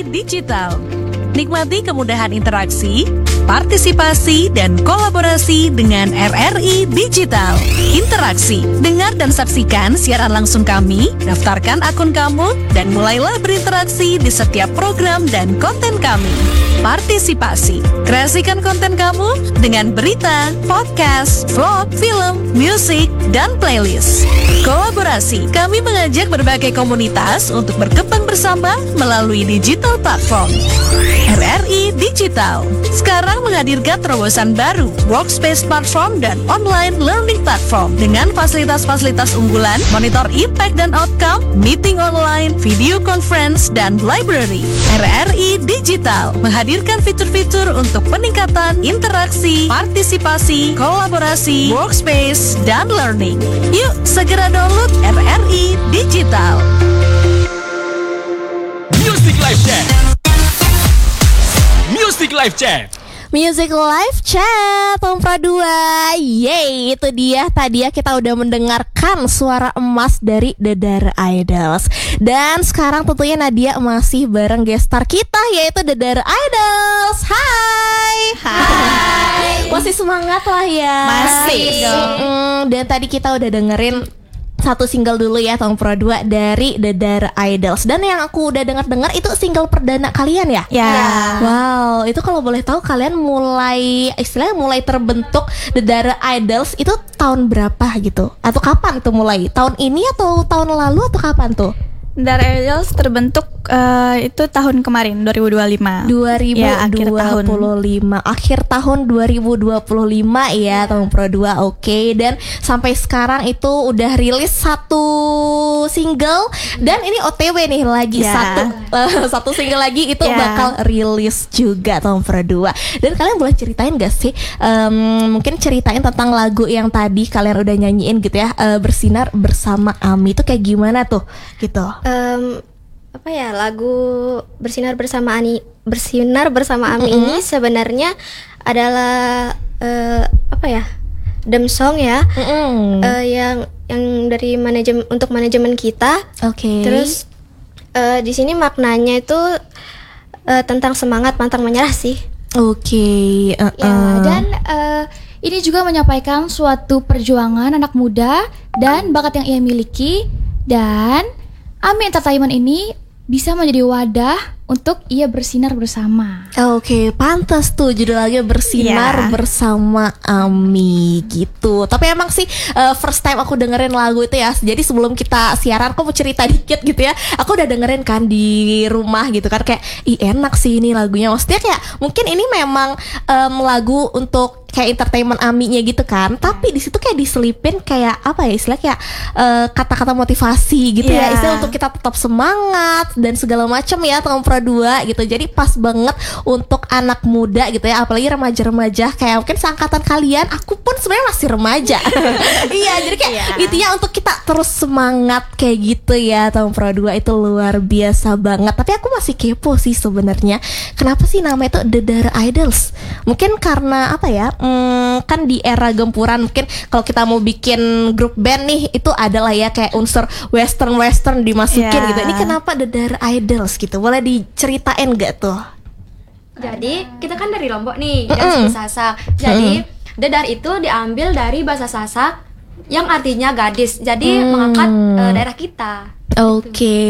Digital. Nikmati kemudahan interaksi, partisipasi, dan kolaborasi dengan RRI Digital. Interaksi, dengar dan saksikan siaran langsung kami, daftarkan akun kamu, dan mulailah berinteraksi di setiap program dan konten kami. Partisipasi, kreasikan konten kamu dengan berita, podcast, vlog, film, musik, dan playlist. Kolaborasi, kami mengajak berbagai komunitas untuk berkembang bersama melalui digital platform. RRI Digital sekarang menghadirkan terobosan baru, workspace platform dan online learning platform dengan fasilitas-fasilitas unggulan, monitor impact dan outcome, meeting online, video conference, dan library. RRI Digital menghadirkan fitur-fitur untuk peningkatan interaksi, partisipasi, kolaborasi, workspace, dan learning. Yuk segera download RRI Digital. Music Live Chat. Music Live Chat. Music Live Chat Kompro 2. Yeay, itu dia tadi ya, kita udah mendengarkan suara emas dari The Dara Idols. Dan sekarang tentunya Nadia masih bareng guest star kita, yaitu The Dara Idols. Hai. Masih semangat lah ya. Masih dong. Dan tadi kita udah dengerin satu single dulu ya, Kompro 2 dari The Dara Idols. Dan yang aku udah dengar itu single perdana kalian ya? Ya. Wow, itu kalau boleh tahu kalian mulai terbentuk The Dara Idols itu tahun berapa gitu? Atau kapan tuh mulai? Tahun ini atau tahun lalu atau kapan tuh? Dara Idols terbentuk itu tahun kemarin 2025. 2025 ya, akhir tahun 2025 ya, Kompro 2. Oke. Dan sampai sekarang itu udah rilis satu single dan ini OTW nih lagi satu single lagi itu bakal rilis juga, Kompro 2. Dan kalian boleh ceritain gak sih, mungkin ceritain tentang lagu yang tadi kalian udah nyanyiin gitu ya, Bersinar Bersama Ami itu kayak gimana tuh gitu? Lagu Bersinar Bersama Ami ini sebenarnya adalah dem song ya, yang dari manajemen kita. Oke. Terus di sini maknanya itu tentang semangat pantang menyerah sih. Oke. Dan ini juga menyampaikan suatu perjuangan anak muda dan bakat yang ia miliki, dan Ami Entertainment ini bisa menjadi wadah untuk ia bersinar bersama. Oke, pantas tuh judulnya Bersinar Bersama Ami gitu. Tapi emang sih first time aku dengerin lagu itu ya. Jadi sebelum kita siaran aku mau cerita dikit gitu ya. Aku udah dengerin kan di rumah gitu kan, kayak enak sih ini lagunya. Maksudnya kayak mungkin ini memang lagu untuk kayak entertainment Ami-nya gitu kan. Tapi di situ kayak diselipin kayak apa ya, istilah kayak kata-kata motivasi gitu ya. Istilah untuk kita tetap semangat dan segala macam ya, Kompro 2 gitu. Jadi pas banget untuk anak muda gitu ya, apalagi remaja-remaja kayak mungkin seangkatan kalian. Aku pun sebenarnya masih remaja. Iya, jadi kayak intinya untuk kita terus semangat kayak gitu ya, Kompro 2 itu luar biasa banget. Tapi aku masih kepo sih sebenarnya, kenapa sih namanya itu The Dara Idols? Mungkin karena apa ya? Kan di era gempuran mungkin kalau kita mau bikin grup band nih itu adalah ya kayak unsur western dimasukin gitu. Ini kenapa The Dara Idols gitu? Boleh diceritain gak tuh? Jadi kita kan dari Lombok nih, dari suku Sasak. Jadi Dedar itu diambil dari bahasa Sasak yang artinya gadis. Jadi mengangkat daerah kita. Oke.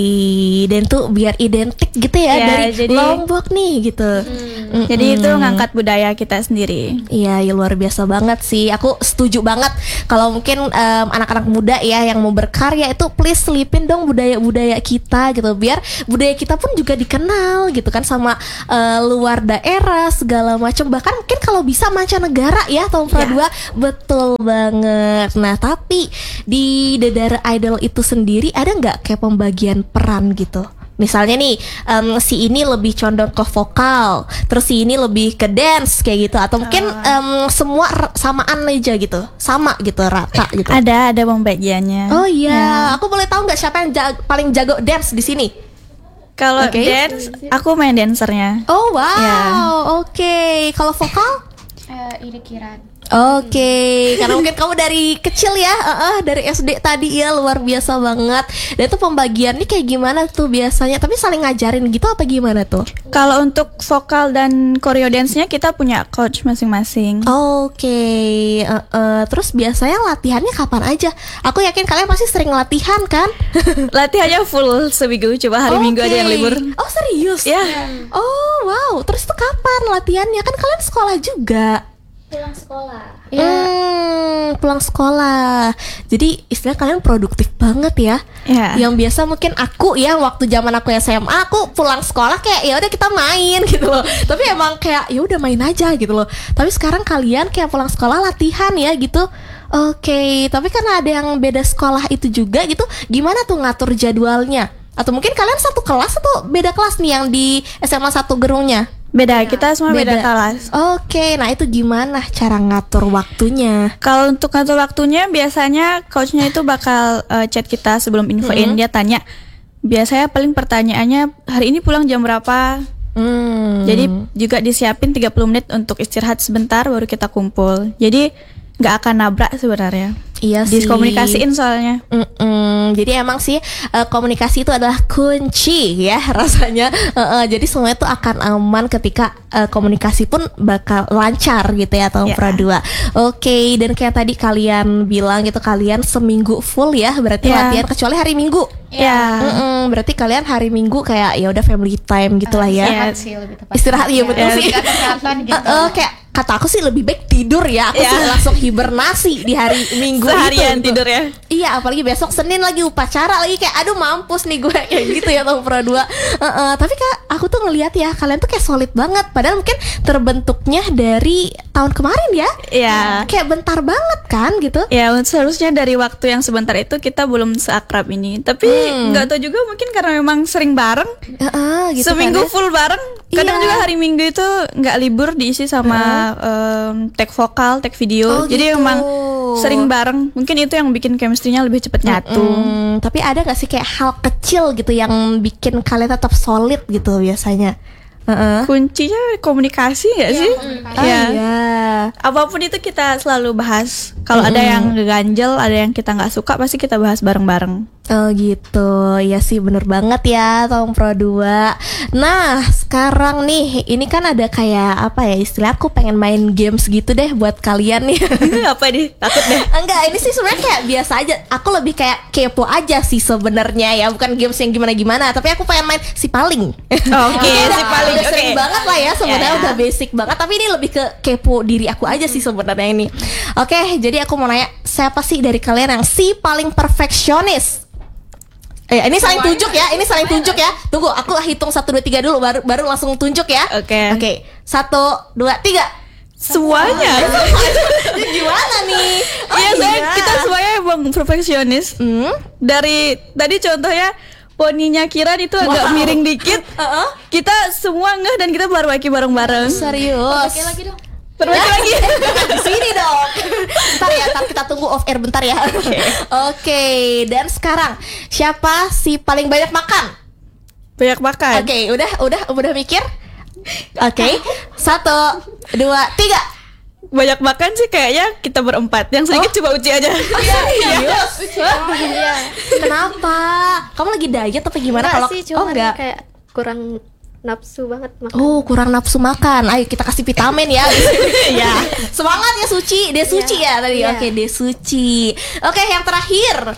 Dan tuh biar identik gitu ya, dari Lombok nih gitu. Jadi itu ngangkat budaya kita sendiri. Iya, ya luar biasa banget sih. Aku setuju banget kalau mungkin anak-anak muda ya yang mau berkarya itu please selipin dong budaya-budaya kita gitu, biar budaya kita pun juga dikenal gitu kan sama luar daerah segala macam. Bahkan mungkin kalau bisa mancanegara ya, Kompro 2. Betul banget. Nah, tapi di The Dara Idol itu sendiri ada nggak kayak pembagian peran gitu? Misalnya nih, si ini lebih condong ke vokal, terus si ini lebih ke dance kayak gitu, atau mungkin semua samaan aja gitu, sama gitu, rata gitu. Ada pembagiannya. Oh iya, aku boleh tahu nggak siapa yang paling jago dance di sini? Kalau dance, aku main dancernya. Oh wow, oke. Kalau vokal? Iri Kiran. Oke, karena mungkin kamu dari kecil ya, dari SD tadi ya, luar biasa banget. Dan itu pembagiannya kayak gimana tuh biasanya? Tapi saling ngajarin gitu apa gimana tuh? Kalau untuk vokal dan choreo dance-nya kita punya coach masing-masing. Oke, terus biasanya latihannya kapan aja? Aku yakin kalian pasti sering latihan kan? Latihannya full seminggu, coba hari Minggu ada yang libur. Oh serius? Ya. Oh wow, terus tuh kapan latihannya? Kan kalian sekolah juga. Pulang sekolah. Pulang sekolah. Jadi istilah kalian produktif banget ya. Ya. Yang biasa mungkin aku ya waktu zaman aku SMA, aku pulang sekolah kayak ya udah kita main gitu loh. Tapi emang kayak ya udah main aja gitu loh. Tapi sekarang kalian kayak pulang sekolah latihan ya gitu. Oke, tapi karena ada yang beda sekolah itu juga gitu, gimana tuh ngatur jadwalnya? Atau mungkin kalian satu kelas atau beda kelas nih yang di SMA 1 Gerungnya? Beda, kita semua beda kelas. Oke, nah itu gimana cara ngatur waktunya? Kalau untuk ngatur waktunya biasanya coachnya itu bakal chat kita sebelum infoin. Dia tanya, biasanya paling pertanyaannya hari ini pulang jam berapa. Jadi juga disiapin 30 menit untuk istirahat sebentar baru kita kumpul. Jadi nggak akan nabrak sebenarnya. Iya sih. Diskomunikasiin soalnya. Jadi emang sih komunikasi itu adalah kunci ya rasanya. Jadi semuanya tuh akan aman ketika komunikasi pun bakal lancar gitu ya tahun Pro 2. Oke, dan kayak tadi kalian bilang gitu kalian seminggu full ya berarti latihan kecuali hari Minggu. Berarti kalian hari Minggu kayak ya udah family time gitulah ya. Istirahat ya betul sih. Kayak kata aku sih lebih baik tidur ya. Aku sih langsung hibernasi di hari Minggu seharian gitu. tidur ya. Iya, apalagi besok Senin lagi upacara lagi kayak aduh mampus nih gue kayak gitu ya tahun Pro 2. Tapi Kak, aku tuh ngelihat ya kalian tuh kayak solid banget. Padahal mungkin terbentuknya dari tahun kemarin ya. Iya. Kayak bentar banget kan gitu. Ya, seharusnya dari waktu yang sebentar itu kita belum seakrab ini. Tapi nggak tahu juga mungkin karena memang sering bareng. Gitu seminggu kan, ya? full bareng. Kadang juga hari Minggu itu nggak libur diisi sama tag vokal, tag video. Jadi gitu. memang sering bareng. Mungkin itu yang bikin chemistry-nya lebih cepat nyatu. Tapi ada gak sih kayak hal kecil gitu yang bikin kalian tetap solid gitu biasanya? Kuncinya komunikasi nggak sih? Iya. Apapun itu kita selalu bahas. Kalau ada yang ganjel, ada yang kita nggak suka, pasti kita bahas bareng-bareng. Oh gitu, ya sih bener banget ya tahun Pro 2. Nah sekarang nih, ini kan ada kayak apa ya istilah aku pengen main games gitu deh buat kalian nih. Apa nih? Takut deh. Enggak, ini sih sebenarnya kayak biasa aja. Aku lebih kayak kepo aja sih sebenarnya ya, bukan games yang gimana-gimana. Tapi aku pengen main si paling. Oke, si paling. Udah sering banget lah ya sebenarnya, udah basic banget. Tapi ini lebih ke kepo diri aku aja sih sebenarnya ini. Oke, jadi aku mau nanya, siapa sih dari kalian yang si paling perfeksionis? Ini saling tunjuk ya, ini saling tunjuk ya. Tunggu, aku hitung 1, 2, 3 dulu, baru langsung tunjuk ya. Oke. 1, 2, 3. Semuanya. Ini gimana nih? Iya, kita semuanya emang perfeksionis. Dari tadi contohnya poninya Kiran itu agak miring dikit. Kita semua ngeh dan kita perbaiki bareng-bareng. Serius? Oke lagi dong. Perbaiki lagi. Di sini dong. Ntar kita tunggu off air bentar ya. Oke, dan sekarang siapa si paling banyak makan? Banyak makan. Oke, udah mikir? Oke. 1, 2, 3. Banyak makan sih kayaknya kita berempat. Yang sedikit coba Uci aja. Iya. Kenapa? Kamu lagi diet apa gimana? Enggak Kalau sih, cuma enggak. kayak kurang nafsu banget makan. Oh, kurang nafsu makan. Ayo kita kasih vitamin ya. Ya. Semangat ya Suci. Suci ya tadi. Iya. Oke, Suci. Oke, yang terakhir.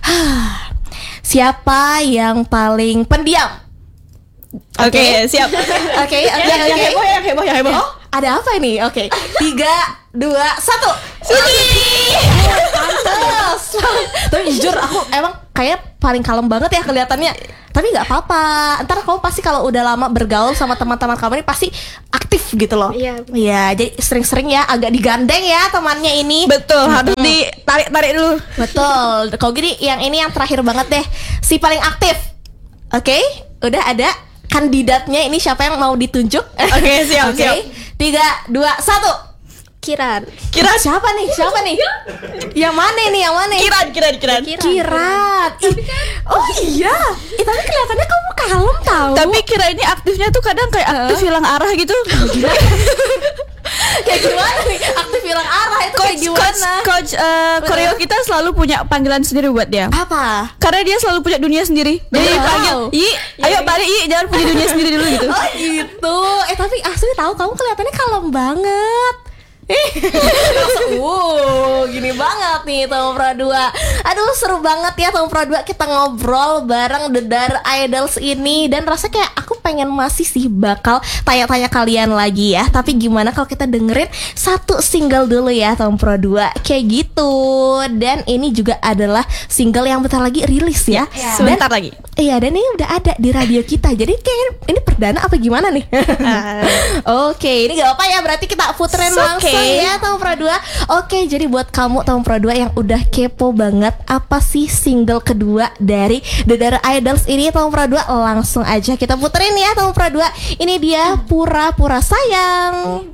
Siapa yang paling pendiam? Oke, siap. Oke. Yang heboh. Oh, ada apa ini? Oke. 3, 2, 1. Suci. Pantes. Tapi jujur aku emang kayak paling kalem banget ya kelihatannya. Tapi nggak apa-apa. Ntar kamu pasti kalau udah lama bergaul sama teman-teman kamu ini pasti aktif gitu loh. Iya. Iya, jadi sering-sering ya agak digandeng ya temannya ini. Betul, harus ditarik dulu. Betul. Kalau gini yang ini yang terakhir banget deh. Si paling aktif. Oke, udah ada kandidatnya ini siapa yang mau ditunjuk? Oke, siap. 3, 2, 1. Kiran. Siapa nih? Yang mana nih? Kiran. Oh iya. Tapi kelihatannya kamu kalem tahu. Tapi Kira ini aktifnya tuh kadang kayak aktif hilang arah gitu. Kayak gimana nih? Aktif bilang arah itu kayak gimana? Coach koreo kita selalu punya panggilan sendiri buat dia. Apa? Karena dia selalu punya dunia sendiri. Jadi dipanggil, "I, ayo balik I, jangan punya dunia sendiri dulu" gitu. Oh gitu. Tapi asli tahu kamu kelihatannya kalem banget. Gini banget nih Tahun Pro 2. Aduh seru banget ya Tahun Pro 2 kita ngobrol bareng The Dar Idols ini. Dan rasanya kayak aku pengen masih sih bakal tanya-tanya kalian lagi ya. Tapi gimana kalau kita dengerin satu single dulu ya Tahun Pro 2. Kayak gitu. Dan ini juga adalah single yang bentar lagi rilis ya. Sebentar lagi. Iya, dan ini udah ada di radio kita. Jadi kayak ini perdana apa gimana nih? Oke, ini gak apa ya. Berarti kita puterin langsung ya Tahun Pro 2. Oke, jadi buat kamu Tahun Pro 2 yang udah kepo banget apa sih single kedua dari The Dar Idols ini Tahun Pro 2, langsung aja kita puterin ya Tahun Pro 2. Ini dia Pura-Pura Sayang.